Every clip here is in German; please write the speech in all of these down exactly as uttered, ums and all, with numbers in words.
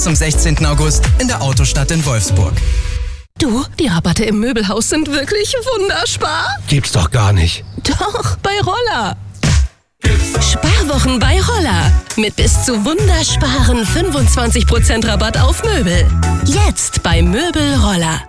Zum sechzehnten August in der Autostadt in Wolfsburg. Du, die Rabatte im Möbelhaus sind wirklich wunderspar. Gibt's doch gar nicht. Doch, bei Roller. Sparwochen bei Roller. Mit bis zu wundersparen fünfundzwanzig Prozent Rabatt auf Möbel. Jetzt bei Möbel Roller.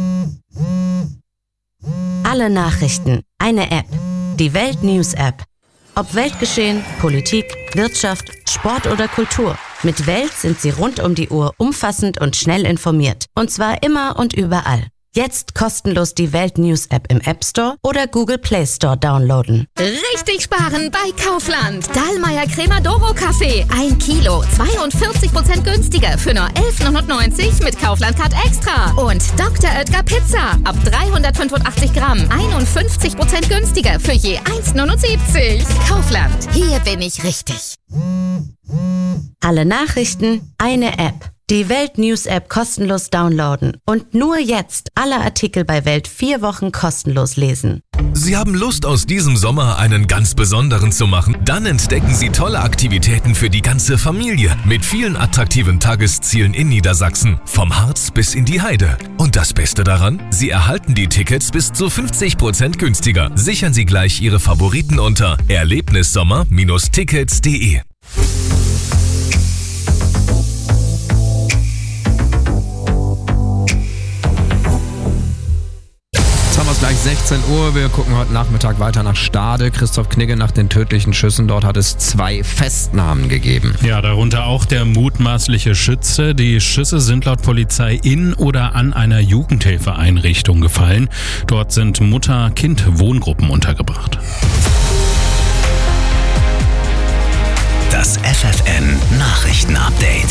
Alle Nachrichten, eine App. Die Welt News App. Ob Weltgeschehen, Politik, Wirtschaft, Sport oder Kultur. Mit Welt sind Sie rund um die Uhr umfassend und schnell informiert. Und zwar immer und überall. Jetzt kostenlos die Welt News App im App Store oder Google Play Store downloaden. Richtig sparen bei Kaufland. Dallmayr Cremodoro Kaffee. Ein Kilo. zweiundvierzig Prozent günstiger für nur elf neunundneunzig mit Kaufland Card Extra. Und Doktor Oetker Pizza. Ab dreihundertfünfundachtzig Gramm. einundfünfzig Prozent günstiger für je eins neunundsiebzig. Kaufland. Hier bin ich richtig. Alle Nachrichten, eine App. Die Welt News App kostenlos downloaden und nur jetzt alle Artikel bei Welt vier Wochen kostenlos lesen. Sie haben Lust, aus diesem Sommer einen ganz besonderen zu machen? Dann entdecken Sie tolle Aktivitäten für die ganze Familie mit vielen attraktiven Tageszielen in Niedersachsen, vom Harz bis in die Heide. Und das Beste daran? Sie erhalten die Tickets bis zu fünfzig Prozent günstiger. Sichern Sie gleich Ihre Favoriten unter erlebnissommer Bindestrich tickets punkt de. Gleich sechzehn Uhr. Wir gucken heute Nachmittag weiter nach Stade. Christoph Knigge nach den tödlichen Schüssen. Dort hat es zwei Festnahmen gegeben. Ja, darunter auch der mutmaßliche Schütze. Die Schüsse sind laut Polizei in oder an einer Jugendhilfeeinrichtung gefallen. Dort sind Mutter-Kind-Wohngruppen untergebracht. Das F F N Nachrichten-Update.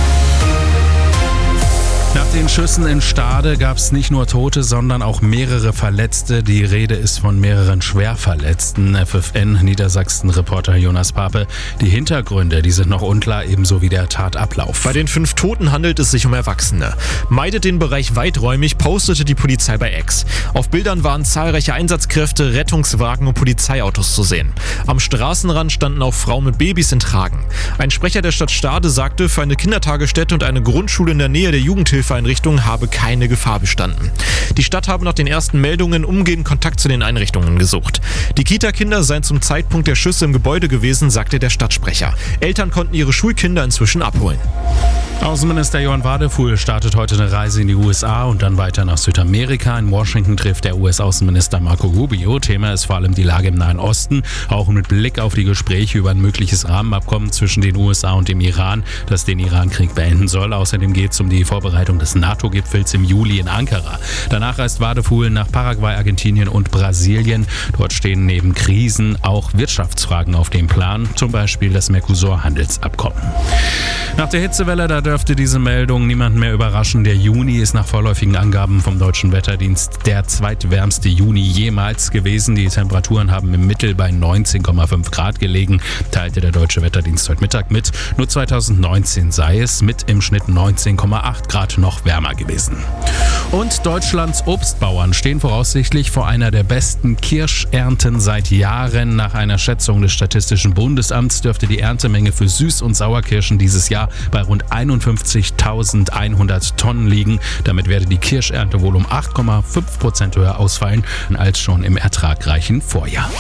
Nach den Schüssen in Stade gab es nicht nur Tote, sondern auch mehrere Verletzte. Die Rede ist von mehreren Schwerverletzten. F F N-Niedersachsen-Reporter Jonas Pape. Die Hintergründe, die sind noch unklar, ebenso wie der Tatablauf. Bei den fünf Toten handelt es sich um Erwachsene. Meidet den Bereich weiträumig, postete die Polizei bei X. Auf Bildern waren zahlreiche Einsatzkräfte, Rettungswagen und Polizeiautos zu sehen. Am Straßenrand standen auch Frauen mit Babys in Tragen. Ein Sprecher der Stadt Stade sagte, für eine Kindertagesstätte und eine Grundschule in der Nähe der Jugendhilfe Einrichtung habe keine Gefahr bestanden. Die Stadt habe nach den ersten Meldungen umgehend Kontakt zu den Einrichtungen gesucht. Die Kita-Kinder seien zum Zeitpunkt der Schüsse im Gebäude gewesen, sagte der Stadtsprecher. Eltern konnten ihre Schulkinder inzwischen abholen. Außenminister Johann Wadefuhl startet heute eine Reise in die U S A und dann weiter nach Südamerika. In Washington trifft der U S-Außenminister Marco Rubio. Thema ist vor allem die Lage im Nahen Osten, auch mit Blick auf die Gespräche über ein mögliches Rahmenabkommen zwischen den U S A und dem Iran, das den Irankrieg beenden soll. Außerdem geht es um die Vorbereitung des NATO-Gipfels im Juli in Ankara. Danach reist Wadefuhl nach Paraguay, Argentinien und Brasilien. Dort stehen neben Krisen auch Wirtschaftsfragen auf dem Plan, zum Beispiel das Mercosur-Handelsabkommen. Nach der Hitzewelle, da dürfte diese Meldung niemanden mehr überraschen. Der Juni ist nach vorläufigen Angaben vom Deutschen Wetterdienst der zweitwärmste Juni jemals gewesen. Die Temperaturen haben im Mittel bei neunzehn Komma fünf Grad gelegen, teilte der Deutsche Wetterdienst heute Mittag mit. Nur zweitausendneunzehn sei es mit im Schnitt neunzehn Komma acht Grad noch wärmer gewesen. Und Deutschlands Obstbauern stehen voraussichtlich vor einer der besten Kirschernten seit Jahren. Nach einer Schätzung des Statistischen Bundesamts dürfte die Erntemenge für Süß- und Sauerkirschen dieses Jahr bei rund einundfünfzigtausendeinhundert Tonnen liegen. Damit werde die Kirschernte wohl um acht Komma fünf Prozent höher ausfallen als schon im ertragreichen Vorjahr.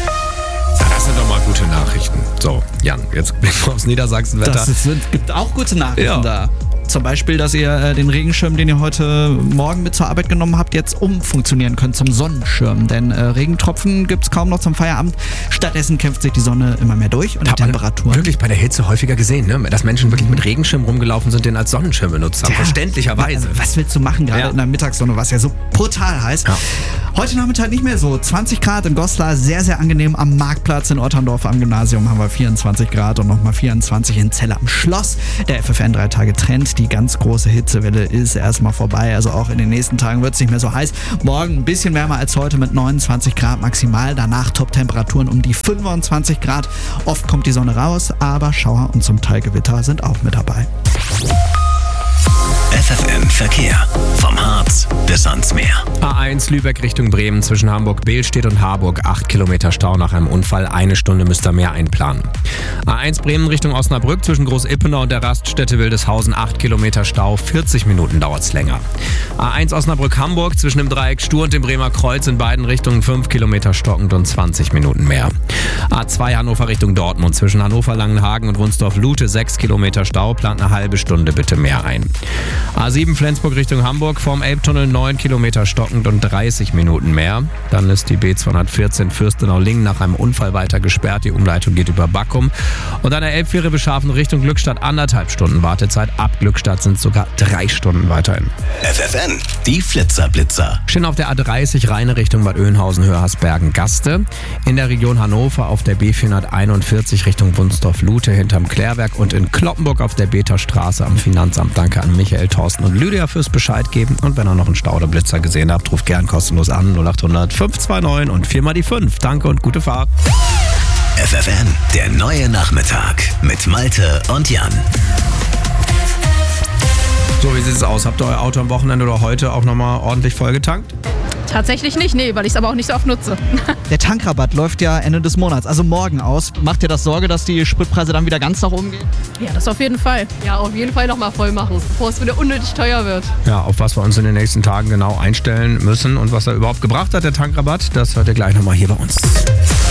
Das sind doch mal gute Nachrichten. So, Jan, jetzt blicken wir aufs Niedersachsenwetter. Es gibt auch gute Nachrichten ja. da. Zum Beispiel, dass ihr äh, den Regenschirm, den ihr heute Morgen mit zur Arbeit genommen habt, jetzt umfunktionieren könnt zum Sonnenschirm. Denn äh, Regentropfen gibt es kaum noch zum Feierabend. Stattdessen kämpft sich die Sonne immer mehr durch und die Temperaturen. Wirklich bei der Hitze häufiger gesehen, ne? Dass Menschen wirklich mit Regenschirm rumgelaufen sind, den als Sonnenschirm benutzt haben. Ja. Verständlicherweise. Was willst du machen, gerade ja. in der Mittagssonne, was ja so brutal heißt. Ja. Heute Nachmittag nicht mehr so. zwanzig Grad in Goslar, sehr, sehr angenehm. Am Marktplatz in Otterndorf am Gymnasium haben wir vierundzwanzig Grad und nochmal vierundzwanzig in Celle am Schloss. Der F F N drei Tage Trend. Die ganz große Hitzewelle ist erstmal vorbei. Also auch in den nächsten Tagen wird es nicht mehr so heiß. Morgen ein bisschen wärmer als heute mit neunundzwanzig Grad maximal. Danach Top-Temperaturen um die fünfundzwanzig Grad. Oft kommt die Sonne raus, aber Schauer und zum Teil Gewitter sind auch mit dabei. F F N Verkehr. Vom Harz bis ans Meer. A eins Lübeck Richtung Bremen zwischen Hamburg-Behlstedt und Harburg. acht Kilometer Stau nach einem Unfall. Eine Stunde müsst ihr mehr einplanen. A eins Bremen Richtung Osnabrück zwischen Groß-Ippenau und der Raststätte Wildeshausen. acht Kilometer Stau. vierzig Minuten dauert's länger. A eins Osnabrück-Hamburg zwischen dem Dreieck Stur und dem Bremer Kreuz in beiden Richtungen. fünf Kilometer stockend und zwanzig Minuten mehr. A zwei Hannover Richtung Dortmund zwischen Hannover-Langenhagen und Wunsdorf-Lute. sechs Kilometer Stau. Plant eine halbe Stunde bitte mehr ein. A sieben Flensburg Richtung Hamburg vorm Elbtunnel. neun Kilometer stockend und dreißig Minuten mehr. Dann ist die B zweihundertvierzehn Fürstenau-Lingen nach einem Unfall weiter gesperrt. Die Umleitung geht über Backum. Und an der Elbfähre Beschafen Richtung Glückstadt anderthalb Stunden Wartezeit. Ab Glückstadt sind sogar drei Stunden weiterhin. F F N, die Flitzer-Blitzer. Stehen auf der A dreißig Rheine Richtung Bad Oeynhausen, Höhersbergen, Gaste. In der Region Hannover auf der B vierhunderteinundvierzig Richtung Wunsdorf-Lute hinterm Klärwerk und in Kloppenburg auf der Beta-Straße am Finanzamt. Danke an Michael, Thorsten und Lydia fürs Bescheid geben. Und wenn ihr noch einen Stau oder Blitzer gesehen habt, ruft gern kostenlos an null acht hundert fünf zwei neun und vier mal die fünf. Danke und gute Fahrt. F F N, der neue Nachmittag mit Malte und Jan. So, wie sieht es aus? Habt ihr euer Auto am Wochenende oder heute auch nochmal ordentlich vollgetankt? Tatsächlich nicht, nee, weil ich es aber auch nicht so oft nutze. Der Tankrabatt läuft ja Ende des Monats, also morgen aus. Macht dir das Sorge, dass die Spritpreise dann wieder ganz nach oben gehen? Ja, das auf jeden Fall. Ja, auf jeden Fall nochmal voll machen, bevor es wieder unnötig teuer wird. Ja, auf was wir uns in den nächsten Tagen genau einstellen müssen und was er überhaupt gebracht hat, der Tankrabatt, das hört ihr gleich nochmal hier bei uns.